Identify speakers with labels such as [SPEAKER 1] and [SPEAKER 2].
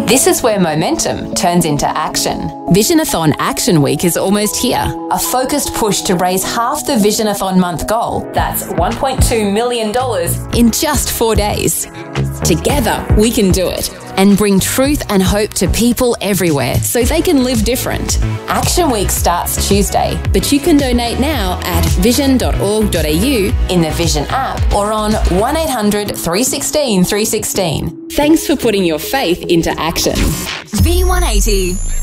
[SPEAKER 1] This is where momentum turns into action. Visionathon Action Week is almost here. A focused push to raise half the Visionathon month goal, that's $1.2 million, in just 4 days. Together, we can do it and bring truth and hope to people everywhere so they can live different. Action Week starts Tuesday, but you can donate now at vision.org.au, in the Vision app, or on 1800 316 316. Thanks for putting your faith into action.
[SPEAKER 2] V180.